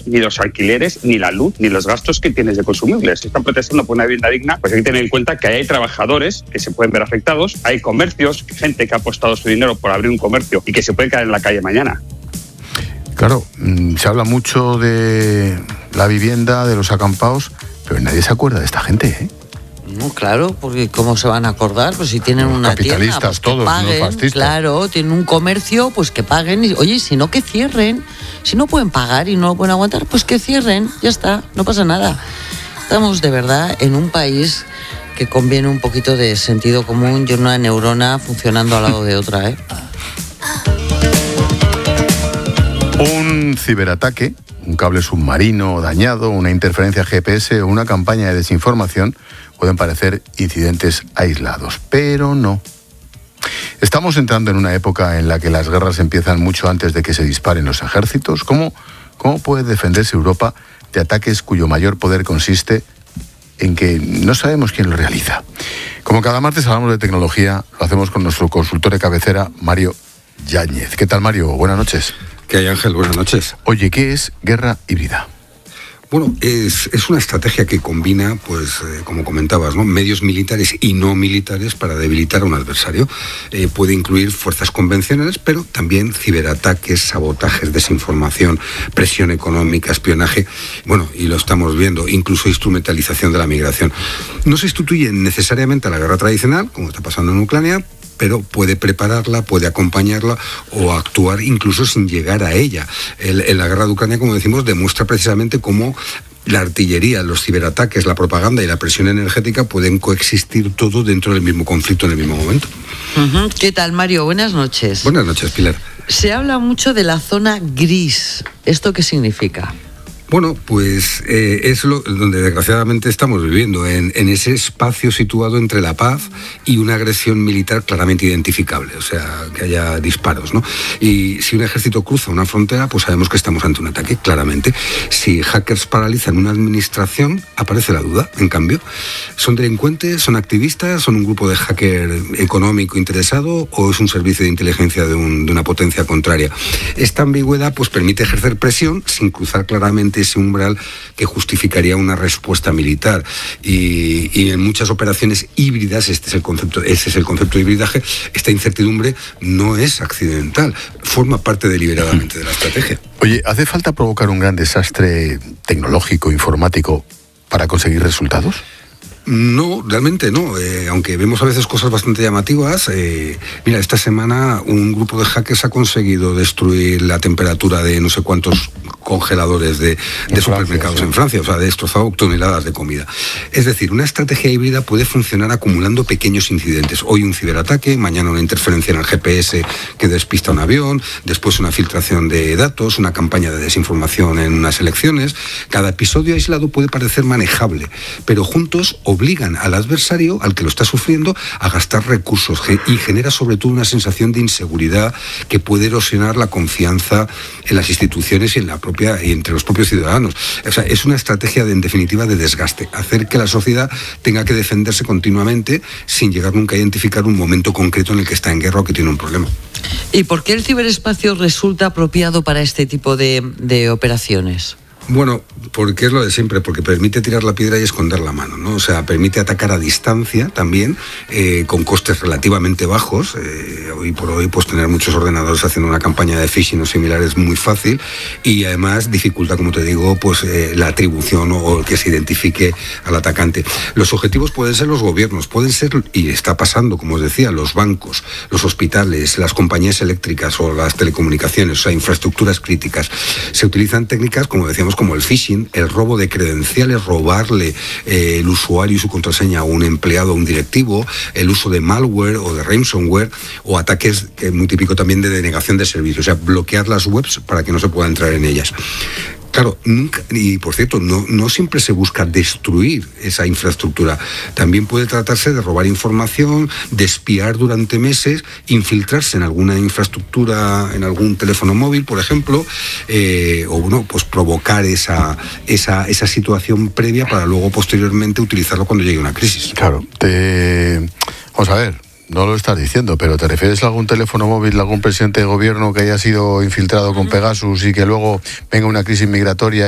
ni los alquileres, ni la luz, ni los gastos que tienes de consumibles. Si están protestando por una vivienda digna, pues hay que tener en cuenta que hay trabajadores que se pueden ver afectados, hay comercios, gente que ha apostado su dinero por abrir un comercio y que se puede caer en la calle mañana. Claro, se habla mucho de la vivienda, de los acampados, pero nadie se acuerda de esta gente, ¿eh? No, claro, porque ¿cómo se van a acordar? Pues si tienen una capitalistas, tienda, pues todos, paguen, no fascistas. Claro, tienen un comercio, pues que paguen. Y, oye, si no, que cierren. Si no pueden pagar y no lo pueden aguantar, pues que cierren. Ya está, no pasa nada. Estamos de verdad en un país que conviene un poquito de sentido común y una neurona funcionando al lado de otra, ¿eh? Un ciberataque, un cable submarino dañado, una interferencia GPS o una campaña de desinformación pueden parecer incidentes aislados, pero no. Estamos entrando en una época en la que las guerras empiezan mucho antes de que se disparen los ejércitos. ¿Cómo puede defenderse Europa de ataques cuyo mayor poder consiste en que no sabemos quién lo realiza? Como cada martes hablamos de tecnología, lo hacemos con nuestro consultor de cabecera, Mario Yáñez. ¿Qué tal, Mario? Buenas noches. ¿Qué hay, Ángel? Buenas noches. Oye, ¿qué es guerra híbrida? Bueno, es una estrategia que combina, pues, como comentabas, ¿no?, medios militares y no militares para debilitar a un adversario. Puede incluir fuerzas convencionales, pero también ciberataques, sabotajes, desinformación, presión económica, espionaje, bueno, y lo estamos viendo, incluso instrumentalización de la migración. No se sustituye necesariamente a la guerra tradicional, como está pasando en Ucrania, pero puede prepararla, puede acompañarla o actuar incluso sin llegar a ella. La guerra de Ucrania, como decimos, demuestra precisamente cómo la artillería, los ciberataques, la propaganda y la presión energética pueden coexistir todo dentro del mismo conflicto en el mismo momento. Uh-huh. ¿Qué tal, Mario? Buenas noches. Buenas noches, Pilar. Se habla mucho de la zona gris. ¿Esto qué significa? Bueno, pues es donde desgraciadamente estamos viviendo, en ese espacio situado entre la paz y una agresión militar claramente identificable, o sea, que haya disparos, ¿no? Y si un ejército cruza una frontera, pues sabemos que estamos ante un ataque, claramente. Si hackers paralizan una administración, aparece la duda, en cambio. ¿Son delincuentes, son activistas, son un grupo de hacker económico interesado o es un servicio de inteligencia de una potencia contraria? Esta ambigüedad pues permite ejercer presión sin cruzar claramente ese umbral que justificaría una respuesta militar, y en muchas operaciones híbridas, ese es el concepto de hibridaje, esta incertidumbre no es accidental, forma parte deliberadamente de la estrategia. Oye, ¿hace falta provocar un gran desastre tecnológico, informático, para conseguir resultados? No, realmente no, aunque vemos a veces cosas bastante llamativas. Mira, esta semana un grupo de hackers ha conseguido destruir la temperatura de no sé cuántos congeladores de supermercados en Francia, o sea, ha destrozado toneladas de comida. Es decir, una estrategia híbrida puede funcionar acumulando pequeños incidentes. Hoy un ciberataque, mañana una interferencia en el GPS que despista un avión, después una filtración de datos, una campaña de desinformación en unas elecciones. Cada episodio aislado puede parecer manejable, pero juntos obligan al adversario, al que lo está sufriendo, a gastar recursos y genera sobre todo una sensación de inseguridad que puede erosionar la confianza en las instituciones y entre los propios ciudadanos. O sea, es una estrategia en definitiva de desgaste, hacer que la sociedad tenga que defenderse continuamente sin llegar nunca a identificar un momento concreto en el que está en guerra o que tiene un problema. ¿Y por qué el ciberespacio resulta apropiado para este tipo de operaciones? Bueno, porque es lo de siempre, porque permite tirar la piedra y esconder la mano, ¿no? O sea, permite atacar a distancia también, con costes relativamente bajos. Hoy por hoy, pues tener muchos ordenadores haciendo una campaña de phishing o similar es muy fácil, y además dificulta, como te digo, pues la atribución o que se identifique al atacante. Los objetivos pueden ser los gobiernos, pueden ser, y está pasando, como os decía, los bancos, los hospitales, las compañías eléctricas o las telecomunicaciones, o sea, infraestructuras críticas. Se utilizan técnicas, como decíamos, como el phishing, el robo de credenciales, robarle el usuario y su contraseña a un empleado o un directivo, el uso de malware o de ransomware, o ataques muy típico también de denegación de servicios, o sea, bloquear las webs para que no se pueda entrar en ellas. Claro, nunca, y por cierto, no siempre se busca destruir esa infraestructura. También puede tratarse de robar información, de espiar durante meses, infiltrarse en alguna infraestructura, en algún teléfono móvil, por ejemplo, o bueno, pues provocar esa situación previa para luego posteriormente utilizarlo cuando llegue una crisis. Claro, vamos a ver. No lo estás diciendo, pero ¿te refieres a algún teléfono móvil de algún presidente de gobierno que haya sido infiltrado con Pegasus y que luego venga una crisis migratoria